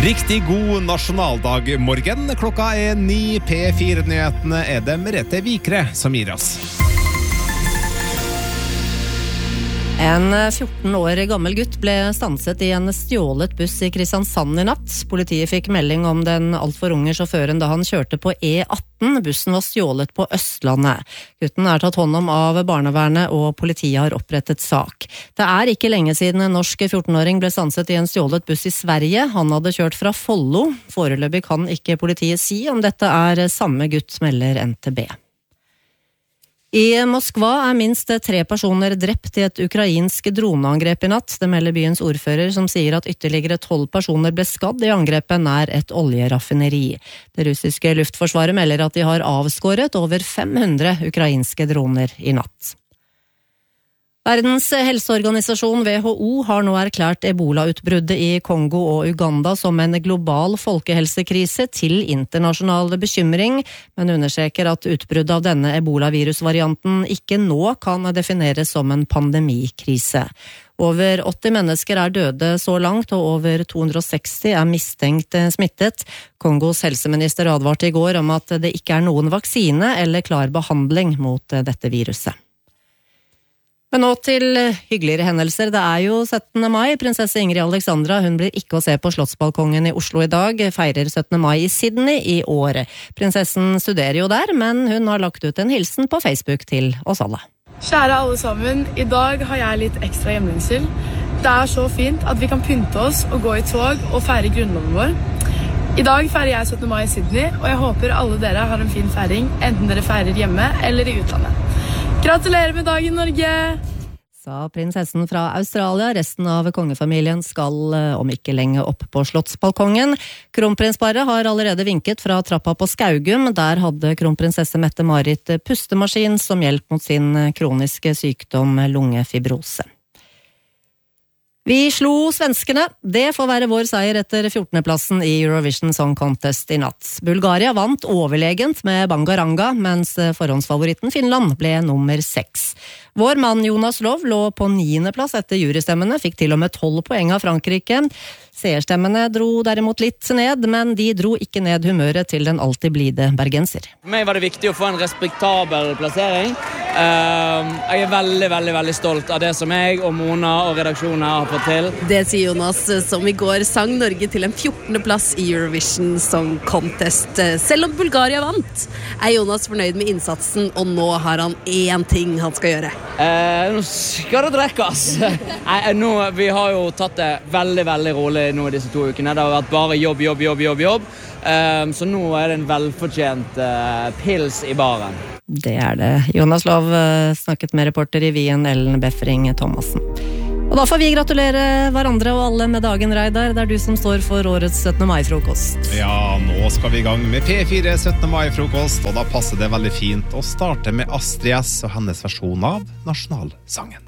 Riktig god nasjonaldag morgen. Klokka 9. P4-nyhetene det Merete Vikre som gir oss. En 14 år gammel gutt ble stanset i en stjålet buss i Kristiansand i natt. Politiet fikk melding om den alt for unge sjåføren da han kjørte på E18. Bussen var stjålet på Østlandet. Gutten tatt hånd om av barnevernet, og politiet har opprettet sak. Det ikke lenge siden en norsk 14-åring ble stanset i en stjålet buss i Sverige. Han hadde kjørt fra Follo. Foreløpig kan ikke politiet si om dette samme gutt, melder NTB. I Moskva minst 3 personer drept i et ukrainsk droneangrep i natt. Det melder byens ordfører, som sier at ytterligere 12 personer ble skadd i angrepet nær et oljeraffineri. Det russiske luftforsvaret melder at de har avskåret over 500 ukrainske droner i natt. Verdens helseorganisasjon WHO har nå erklært Ebola-utbruddet i Kongo og Uganda som en global folkehelsekrise til internasjonal bekymring, men understreker at utbruddet av denne Ebola-virusvarianten ikke nå kan defineres som en pandemikrise. Over 80 mennesker døde så langt, og over 260 mistenkt smittet. Kongos helseminister advarte i går om at det ikke noen vaksine eller klar behandling mot dette viruset. Men nå til hyggeligere hendelser. Det jo 17. mai. Prinsesse Ingrid Alexandra, hun blir ikke å se på Slottsbalkongen i Oslo i dag, feirer 17. mai i Sydney i år. Prinsessen studerer jo der, men hun har lagt ut en hilsen på Facebook til oss alle. Kjære alle sammen, i dag har jeg litt ekstra hjemlengsel. Det så fint at vi kan pynte oss og gå i tog og feire grunnloven vår. I dag feirer jeg 17. mai i Sydney, og jeg håper alle dere har en fin feiring, enten dere feirer hjemme eller i utlandet. Gratulerer med dagen, Norge! Sa prinsessen fra Australia. Resten av kongefamilien skal om ikke lenge opp på Slottsbalkongen. Kronprinsparet har allerede vinket fra trappa på Skaugum. Der hadde kronprinsesse Mette-Marit pustemaskin som hjelp mot sin kroniske sykdom lungefibrose. Vi slo svenskene. Det får være vår seier etter 14. plassen i Eurovision Song Contest i natt. Bulgaria vant overlegent med Bangaranga, mens forhåndsfavoritten Finland ble nummer 6. Vår mann Jonas Lov lå på 9. plass etter jurystemmene, fikk til og med 12 poeng av Frankrike. Seerstemmene dro derimot litt ned, men de dro ikke ned humøret til den alltid blide bergenser. For meg var det viktig å få en respektabel plassering. Jeg veldig stolt av det som jeg og Mona og redaksjonen har fått til. Det sier Jonas, som i går sang Norge til en 14. plass i Eurovision Song Contest. Selv om Bulgaria vant, Jonas fornøyd med innsatsen, og nå har han én ting han skal gjøre. Nå skal det drekkes. Vi har jo tatt det veldig rolig nå i disse 2 ukene. Det har vært bare jobb. Så nå det en velfortjent pils i baren. Det det. Jonas Lov snakket med reporter i Wien, Ellen Befring Thomassen. Og da får vi gratulere hverandre og alle med dagen, Reidar. Det du som står for årets 17. mai-frokost. Ja, nå skal vi i gang med P4 17. mai-frokost, og da passer det veldig fint å starte med Astrid S og hennes versjon av nasjonalsangen.